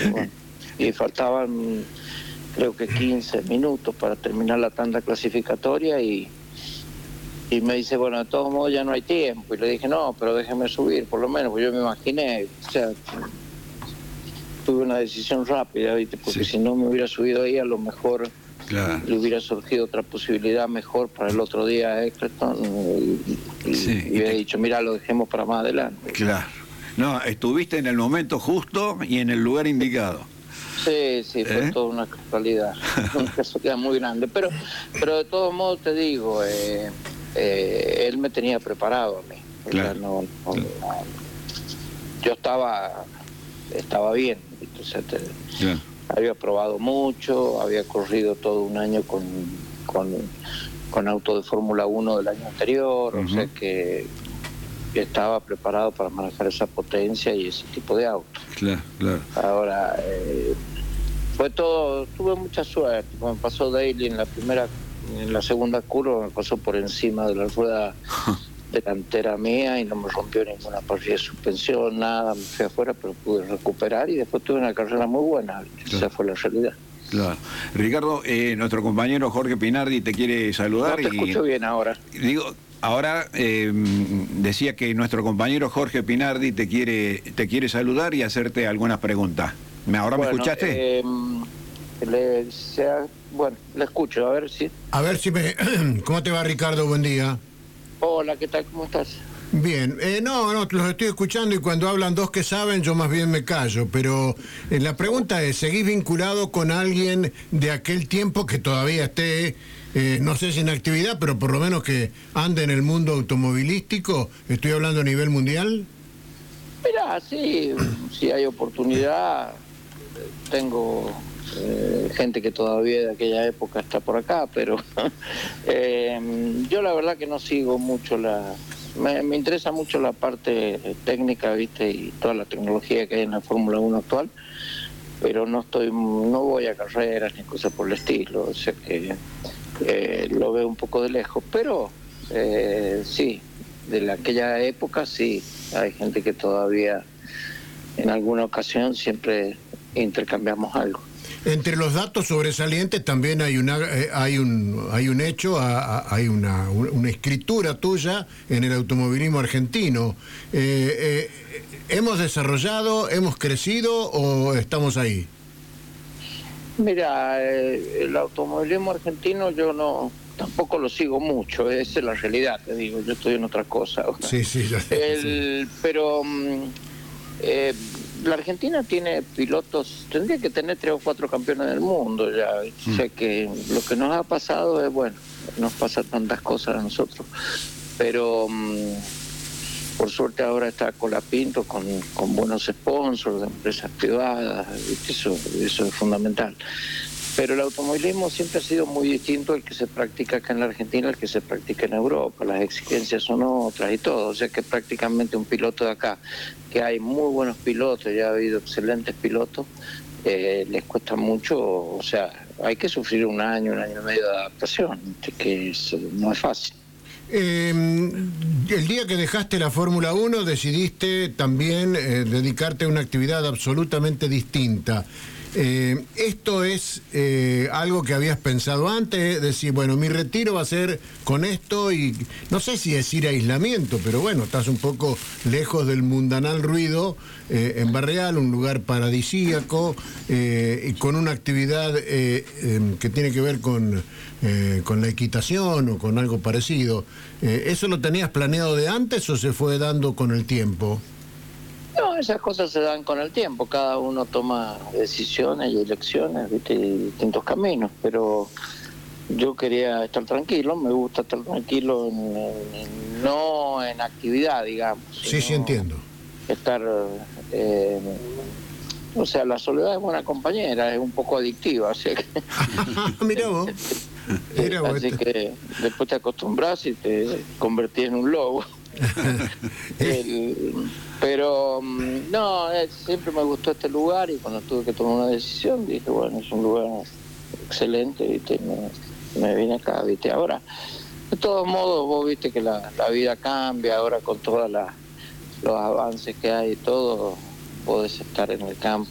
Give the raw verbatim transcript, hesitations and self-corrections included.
Bueno, y faltaban creo que quince minutos para terminar la tanda clasificatoria y, y me dice, bueno, de todos modos ya no hay tiempo. Y le dije, no, pero déjeme subir por lo menos, porque yo me imaginé, o sea, tuve una decisión rápida, ¿viste? Porque sí, si no me hubiera subido ahí, a lo mejor claro, le hubiera surgido otra posibilidad mejor para el otro día a Eccleston y, y, sí, y hubiera te... dicho, mira, lo dejemos para más adelante. Claro. No, estuviste en el momento justo y en el lugar indicado. Sí, sí, fue ¿Eh? toda una casualidad, una casualidad muy grande. Pero, pero de todos modos te digo, eh, eh, él me tenía preparado a mí. Claro, no, no, claro. No, yo estaba, estaba bien, entonces te, claro, había probado mucho, había corrido todo un año con, con, con auto de Fórmula uno del año anterior, uh-huh, o sea que estaba preparado para manejar esa potencia y ese tipo de auto. Claro, claro. Ahora, eh, fue todo, tuve mucha suerte. Cuando pasó Daly en la primera, en la segunda curva, me pasó por encima de la rueda delantera mía y no me rompió ninguna parrilla de suspensión, nada, me fui afuera, pero pude recuperar y después tuve una carrera muy buena. Claro. Esa fue la realidad. Claro. Ricardo, eh, nuestro compañero Jorge Pinardi te quiere saludar. No te y escucho bien ahora. Digo, ahora eh, decía que nuestro compañero Jorge Pinardi te quiere te quiere saludar y hacerte algunas preguntas. ¿Ahora bueno, me escuchaste? Eh, le, sea, bueno, le escucho, a ver si... A ver si me... ¿Cómo te va, Ricardo? Buen día. Hola, ¿qué tal? ¿Cómo estás? Bien, eh, no, no, los estoy escuchando y cuando hablan dos que saben, yo más bien me callo, pero eh, la pregunta es, ¿seguís vinculado con alguien de aquel tiempo que todavía esté, eh, no sé si en actividad, pero por lo menos que ande en el mundo automovilístico? Estoy hablando a nivel mundial. Mirá, sí, si hay oportunidad, tengo eh, gente que todavía de aquella época está por acá, pero eh, yo la verdad que no sigo mucho la... Me, me interesa mucho la parte técnica, ¿viste? Y toda la tecnología que hay en la Fórmula uno actual, pero no estoy, no voy a carreras ni cosas por el estilo, o sea que eh, lo veo un poco de lejos, pero eh, sí, de la, aquella época sí, hay gente que todavía en alguna ocasión siempre intercambiamos algo. Entre los datos sobresalientes también hay una eh, hay un hay un hecho, a, a, hay una, una escritura tuya en el automovilismo argentino. Eh, eh, ¿Hemos desarrollado, hemos crecido o estamos ahí? Mira, eh, el automovilismo argentino yo no tampoco lo sigo mucho, esa es la realidad, te digo, yo estoy en otra cosa. Sí, sí, ya sé, el, sí. Pero eh, la Argentina tiene pilotos, tendría que tener tres o cuatro campeones del mundo ya, mm. O sea que lo que nos ha pasado es, bueno, nos pasa tantas cosas a nosotros, pero um, por suerte ahora está Colapinto con, con buenos sponsors de empresas privadas, eso, eso es fundamental. Pero el automovilismo siempre ha sido muy distinto al que se practica acá en la Argentina, al que se practica en Europa. Las exigencias son otras y todo. O sea que prácticamente un piloto de acá, que hay muy buenos pilotos, ya ha habido excelentes pilotos, eh, les cuesta mucho, o sea, hay que sufrir un año, un año y medio de adaptación, que es, no es fácil. Eh, el día que dejaste la Fórmula uno decidiste también eh, dedicarte a una actividad absolutamente distinta. Eh, ¿Esto es eh, algo que habías pensado antes? Decir, bueno, mi retiro va a ser con esto y no sé si decir aislamiento, pero bueno, estás un poco lejos del mundanal ruido eh, en Barreal, un lugar paradisíaco eh, y con una actividad eh, eh, que tiene que ver con, eh, con la equitación o con algo parecido. Eh, ¿Eso lo tenías planeado de antes o se fue dando con el tiempo? No, esas cosas se dan con el tiempo, cada uno toma decisiones y elecciones, ¿viste? Y distintos caminos, pero yo quería estar tranquilo, me gusta estar tranquilo, en, en, no en actividad, digamos. Sí, sí, entiendo. Estar, eh, o sea, la soledad es buena compañera, es un poco adictiva, así que... Mirá vos. Mirá vos. Así que después te acostumbras y te convertís en un lobo. el, pero no, eh, siempre me gustó este lugar y cuando tuve que tomar una decisión dije, bueno, es un lugar excelente, ¿viste? Me, me vine acá, ¿viste? Ahora, de todos modos, vos viste que la, la vida cambia, ahora con todos los avances que hay y todo, podés estar en el campo